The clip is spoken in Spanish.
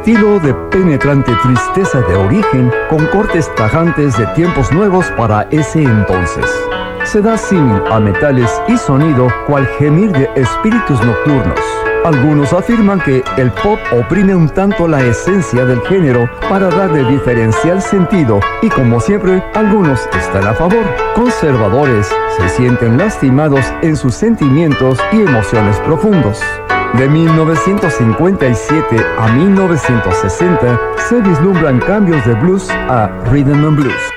estilo de penetrante tristeza de origen con cortes tajantes de tiempos nuevos para ese entonces. Se da símil a metales y sonido cual gemir de espíritus nocturnos. Algunos afirman que el pop oprime un tanto la esencia del género para darle diferencial sentido y, como siempre, algunos están a favor. Conservadores se sienten lastimados en sus sentimientos y emociones profundos. De 1957 a 1960 se vislumbran cambios de blues a rhythm and blues.